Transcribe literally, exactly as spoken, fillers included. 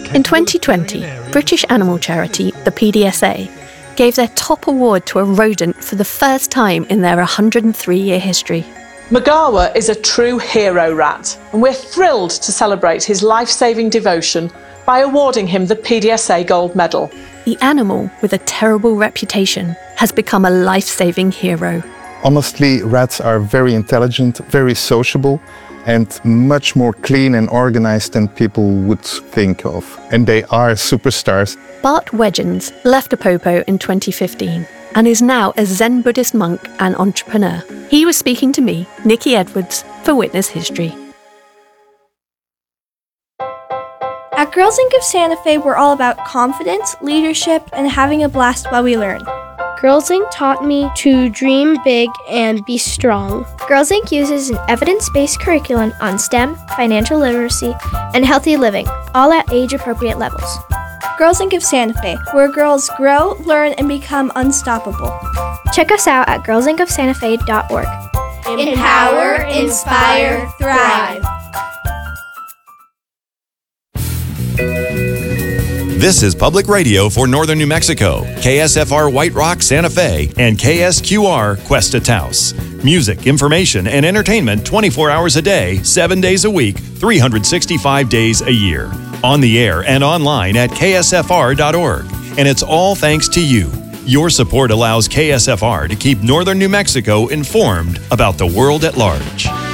In twenty twenty, British animal charity, the P D S A, gave their top award to a rodent for the first time in their one hundred three year history. Magawa is a true hero rat, and we're thrilled to celebrate his life-saving devotion by awarding him the P D S A Gold Medal. The animal, with a terrible reputation, has become a life-saving hero. Honestly, rats are very intelligent, very sociable, and much more clean and organized than people would think of. And they are superstars. Bart Wedgens left Apopo in twenty fifteen and is now a Zen Buddhist monk and entrepreneur. He was speaking to me, Nikki Edwards, for Witness History. At Girls Incorporated of Santa Fe, we're all about confidence, leadership, and having a blast while we learn. Girls Incorporated taught me to dream big and be strong. Girls Incorporated uses an evidence-based curriculum on STEM, financial literacy, and healthy living, all at age-appropriate levels. Girls Incorporated of Santa Fe, where girls grow, learn, and become unstoppable. Check us out at girls inc of santa fe dot org. Empower, inspire, thrive. This is Public Radio for Northern New Mexico, K S F R White Rock, Santa Fe, and K S Q R Cuesta Taos. Music, information, and entertainment twenty-four hours a day, seven days a week, three hundred sixty-five days a year. On the air and online at K S F R dot org. And it's all thanks to you. Your support allows K S F R to keep Northern New Mexico informed about the world at large.